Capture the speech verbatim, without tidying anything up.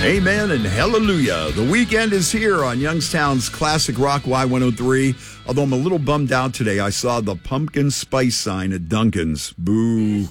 Amen and hallelujah. The weekend is here on Youngstown's Classic Rock Y one oh three. Although I'm a little bummed out today, I saw the pumpkin spice sign at Dunkin's. Boo.